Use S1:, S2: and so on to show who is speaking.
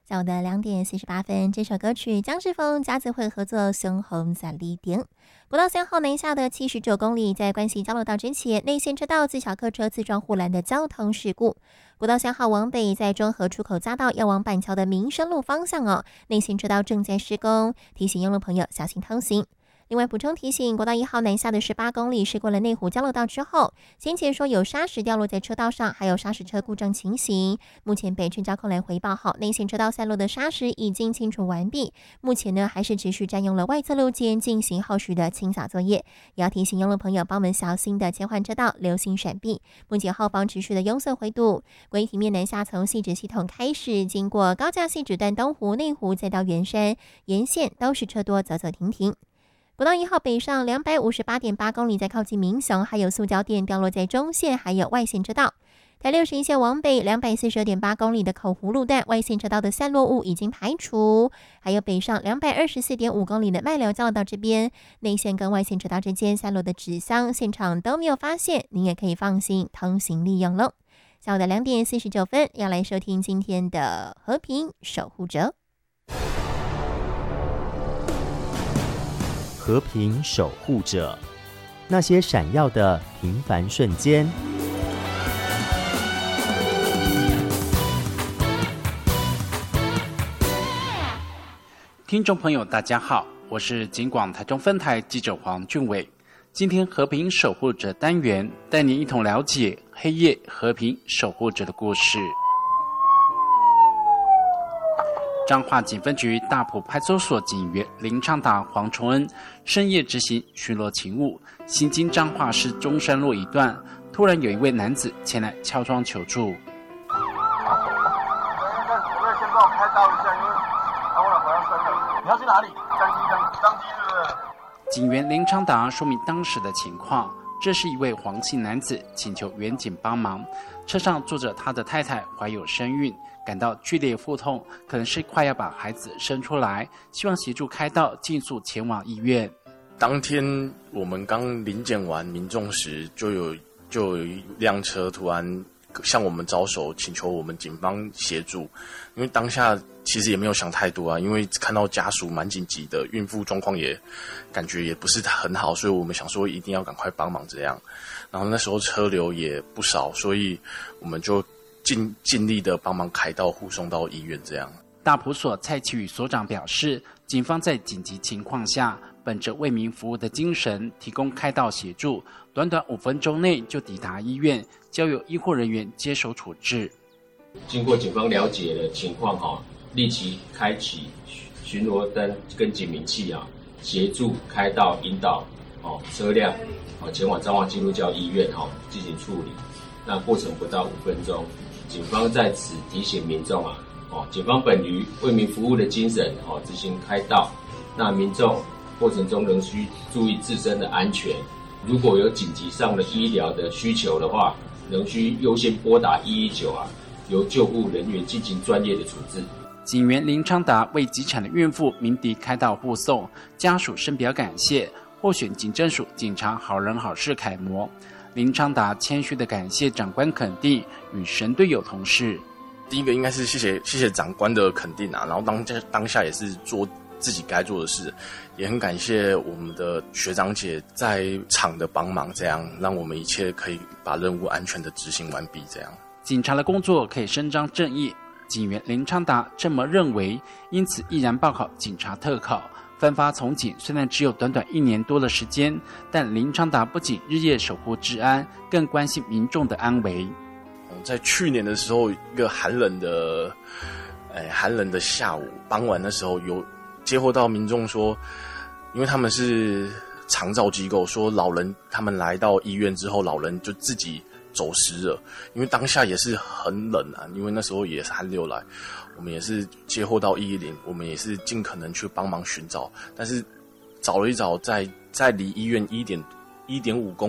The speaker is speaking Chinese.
S1: 下午的2:48，这首歌曲江志峰、嘉子慧合作《雄红撒丽点》。国道3号南下的79公里，在关西交流道之前，内线车道自小客车自撞护栏的交通事故。国道3号往北，在中和出口匝道要往板桥的民生路方向内线车道正在施工，提醒用路朋友小心通行。另外补充提醒，国道1号南下的18公里驶过了内湖交流道之后，先前说有砂石掉落在车道上，还有砂石车故障情形。目前北区交控来回报好，内线车道散落的砂石已经清除完毕，目前呢还是持续占用了外侧路肩进行后续的清扫作业。也要提醒用路朋友帮我们小心的切换车道，留心闪避。目前后方持续的拥塞回堵，归体面南下从汐止系统开始，经过高架汐止段东湖、内湖，再到圆山沿线都是车多走走停停。国道1号北上258.8公里，在靠近民雄，还有塑胶垫掉落在中线，还有外线车道。台61线往北242.8公里的口湖路段，外线车道的散落物已经排除，还有北上224.5公里的麦寮交流道这边，内线跟外线车道之间散落的纸箱，现场都没有发现，您也可以放心通行利用喽。下午的2:49，要来收听今天的和平守护者。
S2: 和平守护者，那些闪耀的平凡瞬间。
S3: 听众朋友大家好，我是警广台中分台记者黄俊伟。今天和平守护者单元带您一同了解黑夜和平守护者的故事。彰化警分局大埔派出所警员林昌达、黄崇恩深夜执行巡逻勤务，行经彰化市中山路一段，突然有一位男子前来敲窗求助。
S4: 先帮我开刀一下，因为我老婆要生了。你要去哪里？当机是不是？
S3: 警员林昌达说明当时的情况，这是一位黄姓男子请求员警帮忙，车上坐着他的太太怀有身孕，感到剧烈腹痛，可能是快要把孩子生出来，希望协助开刀，尽速前往医院。
S5: 当天我们刚临检完民众时，就有一辆车突然向我们招手，请求我们警方协助。因为当下其实也没有想太多啊，因为看到家属蛮紧急的，孕妇状况也感觉也不是很好，所以我们想说一定要赶快帮忙这样。然后那时候车流也不少，所以我们就尽力的帮忙开刀护送到医院这样。
S3: 大埔所蔡启宇所长表示，警方在紧急情况下，本着为民服务的精神，提供开刀协助，短短5分钟内就抵达医院，交由医护人员接手处置。
S6: 经过警方了解的情况立即开启巡逻灯跟警鸣器协助开道引导车辆前往彰化基督教医院进行处理。那过程不到5分钟，警方在此提醒民众警方本于为民服务的精神执行开道，那民众过程中仍需注意自身的安全。如果有紧急上的医疗的需求的话，仍需优先拨打119由救护人员进行专业的处置。
S3: 警员林昌达为急产的孕妇鸣笛开道护送，家属深表感谢，获选警政署警察好人好事楷模。林昌达谦虚的感谢长官肯定与神队友同事。
S5: 第一个应该是谢谢长官的肯定然后当下也是做自己该做的事，也很感谢我们的学长姐在场的帮忙，这样让我们一切可以把任务安全的执行完毕这样。
S3: 警察的工作可以伸张正义，警员林昌达这么认为，因此毅然报考警察特考。分发从警虽然只有短短1年多的时间，但林昌达不仅日夜守护治安，更关心民众的安危。
S5: 在去年的时候，一个寒冷的下午傍晚的时候，有接获到民众说，因为他们是长照机构，说老人他们来到医院之后，老人就自己走失了。因为当下也是很冷因为那时候也是寒流来，我们也是接获到110，我们也是尽可能去帮忙寻找，但是找了一找，在离医院1.5公